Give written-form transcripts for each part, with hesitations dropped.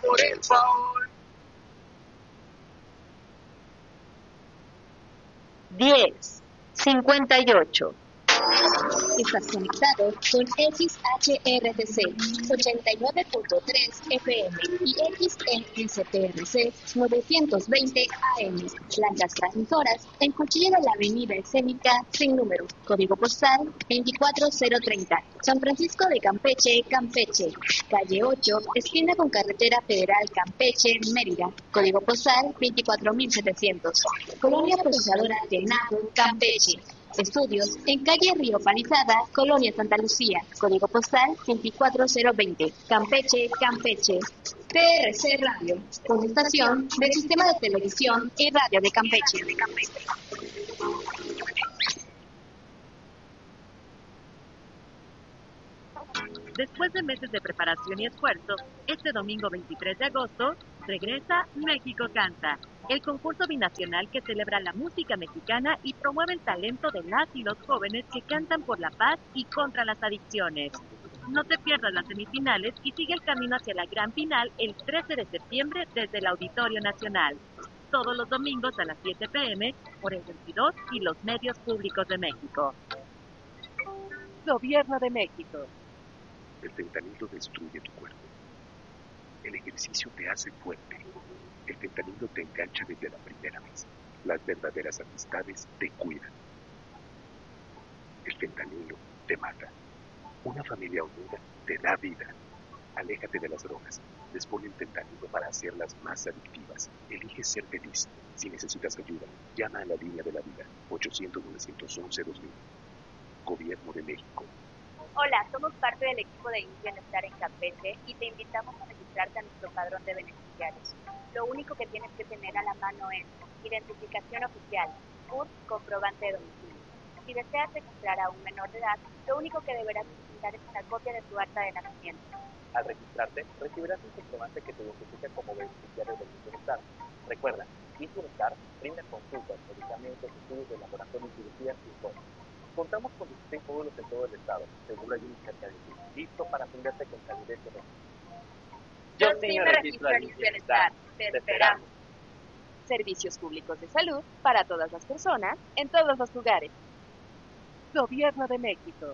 por el favor. 10, 58. Estás conectado con XHRTC 89.3 FM y XESPRC 920 AM. Blancas transmisoras en Cuchilla de la Avenida Escénica sin número. Código postal 24030. San Francisco de Campeche, Campeche. Calle 8, esquina con Carretera Federal Campeche, Mérida. Código postal 24700. Colonia Procesadora de Napo, Campeche. Estudios en calle Río Palizada, Colonia Santa Lucía, código postal 24020, Campeche, Campeche. TRC Radio, una estación del Sistema de Televisión y Radio de Campeche. Después de meses de preparación y esfuerzo, este domingo 23 de agosto regresa México Canta, el concurso binacional que celebra la música mexicana y promueve el talento de las y los jóvenes que cantan por la paz y contra las adicciones. No te pierdas las semifinales y sigue el camino hacia la gran final el 13 de septiembre desde el Auditorio Nacional. Todos los domingos a las 7 p.m. por el 22 y los medios públicos de México. Gobierno de México. El fentanilo destruye tu cuerpo. El ejercicio te hace fuerte. El fentanilo te engancha desde la primera vez. Las verdaderas amistades te cuidan. El fentanilo te mata. Una familia unida te da vida. Aléjate de las drogas. Dispone el fentanilo para hacerlas más adictivas. Elige ser feliz. Si necesitas ayuda, llama a la línea de la vida. 800-911-2000. Gobierno de México. Hola, somos parte del equipo de INS Bienestar en Campeche y te invitamos a registrarte a nuestro padrón de beneficiarios. Lo único que tienes que tener a la mano es identificación oficial, CURP, comprobante de domicilio. Si deseas registrar a un menor de edad, lo único que deberás presentar es una copia de tu acta de nacimiento. Al registrarte, recibirás un comprobante que te identifica como beneficiario del Bienestar. Recuerda, Bienestar brinda consultas, medicamentos, estudios de laboratorio y cirugías sin costo. Contamos con 16 módulos en todo el estado. Seguro hay uno cerca de ti. Listo para atenderte con calidez y respeto. Yo sí me registro en INS Bienestar. Te esperamos. Servicios públicos de salud para todas las personas, en todos los lugares. Gobierno de México.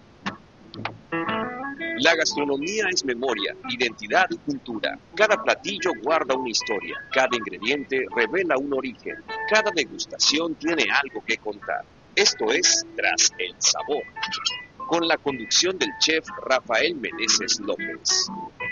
La gastronomía es memoria, identidad y cultura. Cada platillo guarda una historia, cada ingrediente revela un origen, cada degustación tiene algo que contar. Esto es Tras el Sabor, con la conducción del chef Rafael Meneses López.